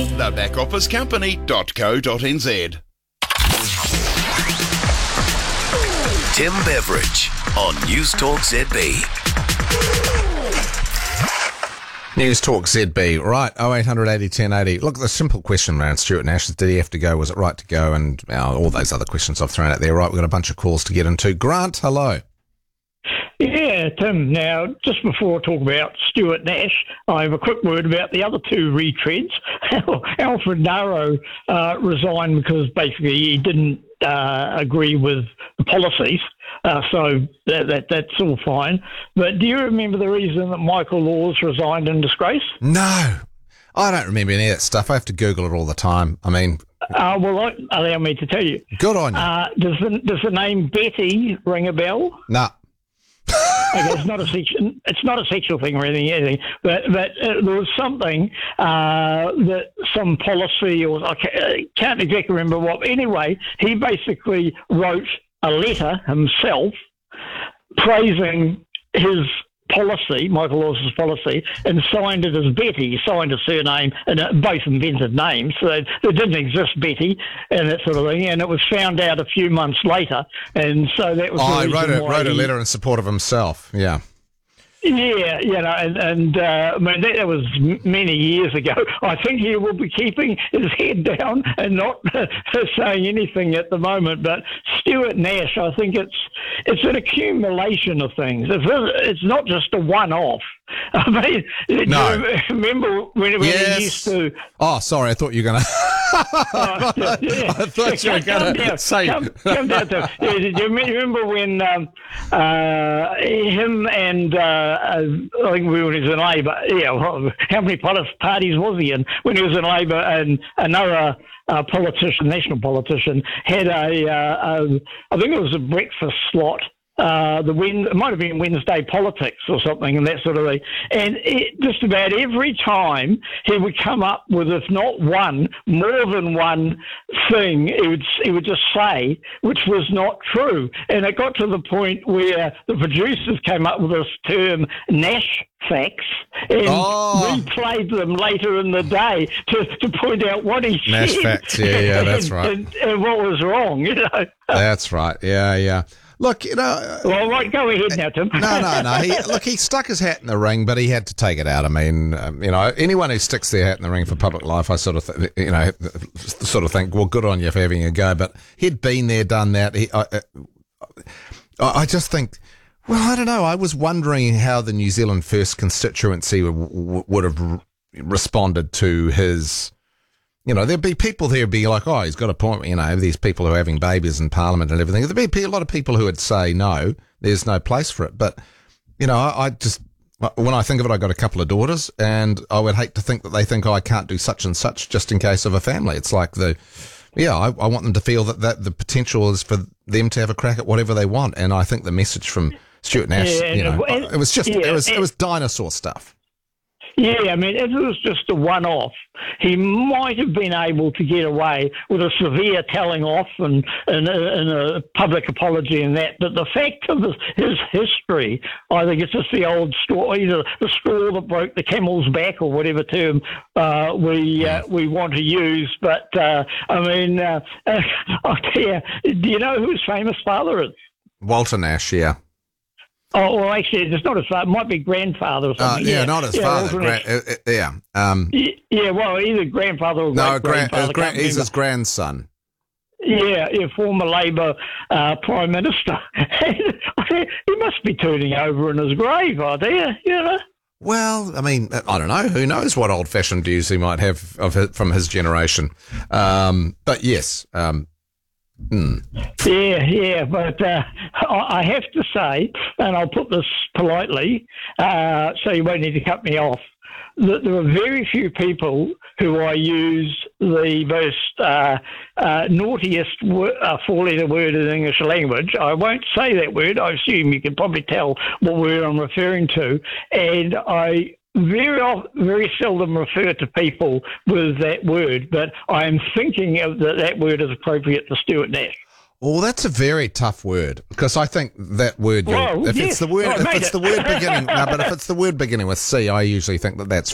thebackofficecompany.co.nz. Tim Beveridge on News Talk ZB. News Talk ZB, right, 0800 80 1080. Look, the simple question around Stuart Nash is, did he have to go? Was it right to go? And all those other questions I've thrown out there. Right, we've got a bunch of calls to get into. Grant, hello. Yeah, Tim, now, just before I talk about Stuart Nash, I have a quick word about the other two retreads. Alfred Naro resigned because basically he didn't agree with the policies, so that's all fine. But do you remember the reason that Michael Laws resigned in disgrace? No, I don't remember any of that stuff. I have to Google it all the time. I mean... well, allow me to tell you. Good on you. Does the name Betty ring a bell? No. Okay, it's not a sexual thing or anything, but there was something that some policy, or I can't exactly remember what. Anyway, he basically wrote a letter himself praising his policy, Michael Laws's policy, and signed it as Betty. He signed a surname, and both invented names, so there didn't exist Betty and that sort of thing, and it was found out a few months later, and so that was he wrote a letter in support of himself, yeah. Yeah, and I mean, that was many years ago. I think he will be keeping his head down and not saying anything at the moment. But Stuart Nash, I think it's an accumulation of things. It's not just a one-off. I mean, no. Do you remember when he used to... Oh, sorry, I thought you were going to... I thought you were going to say... Come down to... Do you remember when him and... I think when he was in Labor, how many parties was he in when he was in Labor, and another national politician, had I think it was a breakfast slot. It might have been Wednesday Politics or something, and that sort of thing. And just about every time he would come up with, if not one, more than one thing, he would just say, which was not true. And it got to the point where the producers came up with this term, Nash facts, and replayed them later in the day to point out what he said. Nash facts, yeah, that's right. And what was wrong, That's right, yeah. Look, Well, right, go ahead now, Tim. No. He stuck his hat in the ring, but he had to take it out. I mean, anyone who sticks their hat in the ring for public life, I sort of think, well, good on you for having a go. But he'd been there, done that. I just think, well, I don't know. I was wondering how the New Zealand First constituency would have responded to his. There'd be people there who'd be like, oh, he's got a point, these people who are having babies in Parliament and everything. There'd be a lot of people who would say, no, there's no place for it. But, I just, when I think of it, I got a couple of daughters, and I would hate to think that they think, I can't do such and such just in case of a family. It's like I want them to feel that the potential is for them to have a crack at whatever they want. And I think the message from Stuart Nash, it was dinosaur stuff. Yeah, I mean, if it was just a one-off, he might have been able to get away with a severe telling off and a public apology and that. But the fact of his history, I think it's just the old story, either the straw that broke the camel's back or whatever term we want to use. But, I'll tell you, do you know who his famous father is? Walter Nash, yeah. Oh, well, actually, it's not his father. It might be grandfather or something. Not his father. Well, either grandfather or great-grandfather. He's his grandson. Yeah, former Labor Prime Minister. He must be turning over in his grave, I tell you, Well, I mean, I don't know. Who knows what old-fashioned views he might have from his generation. But yes. Yeah, but I have to say, and I'll put this politely, so you won't need to cut me off, that there are very few people who I use the most naughtiest four-letter word in the English language. I won't say that word. I assume you can probably tell what word I'm referring to. And I very seldom refer to people with that word, but I am thinking of that word is appropriate for Stuart Nash. Oh, that's a very tough word, because I think that word. If it's the word beginning with C, I usually think that's